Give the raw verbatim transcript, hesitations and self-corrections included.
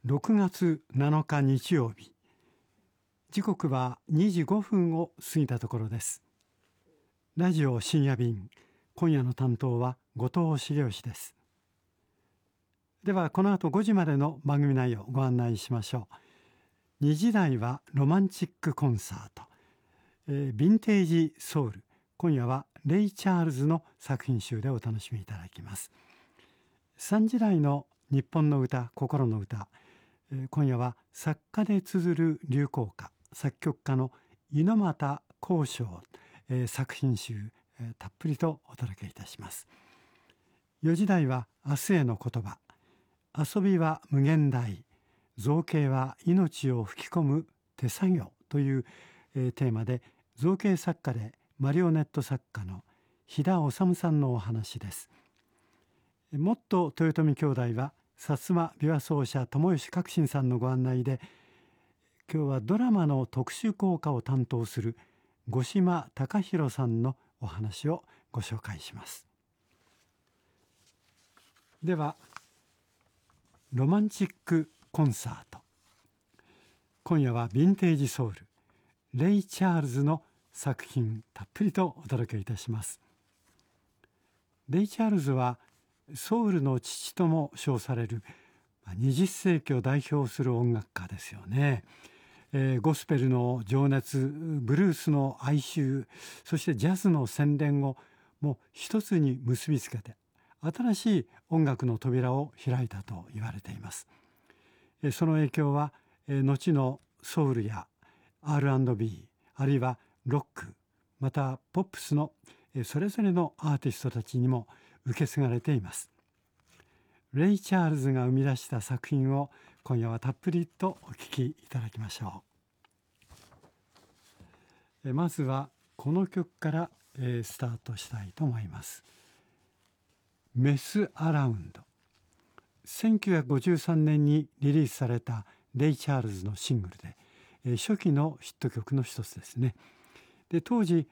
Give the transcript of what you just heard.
ろくがつなのか日曜日、時刻はにじごふんを過ぎたところです。ラジオ深夜便、今夜の担当は後藤茂義です。ではこの後ごじまでの番組内容をご案内しましょう。にじ台はロマンチックコンサート、えー、ヴィンテージソウル、今夜はレイ・チャールズの作品集でお楽しみいただきます。さんじ台の日本の歌、心の歌、えー、今夜は作家で綴る流行歌、作曲家の猪俣公章、えー、作品集、えー、たっぷりとお届けいたします。よじ台は明日への言葉、遊びは無限大、造形は命を吹き込む手作業という、えー、テーマで、造形作家でマリオネット作家の飛田治さんのお話です。もっと豊臣兄弟は薩摩琵琶奏者友吉革新さんのご案内で、今日はドラマの特殊効果を担当する五島貴弘さんのお話をご紹介します。ではロマンチックコンサート、今夜はヴィンテージソウル、レイ・チャールズの作品たっぷりとお届けいたします。レイ・チャールズはソウルの父とも称されるはたち世紀を代表する音楽家ですよね。えー、ゴスペルの情熱、ブルースの哀愁、そしてジャズの洗練をもう一つに結びつけて、新しい音楽の扉を開いたと言われています。えー、その影響は、えー、後のソウルや アールアンドビー、 あるいはロック、またポップスの、えー、それぞれのアーティストたちにも受け継がれています。レイ・チャールズが生み出した作品を今夜はたっぷりとお聴きいただきましょう。えまずはこの曲から、えー、スタートしたいと思います。メス・アラウンド、せんきゅうひゃくごじゅうさんねんにリリースされたレイ・チャールズのシングルで、えー、初期のヒット曲の一つですね。で当時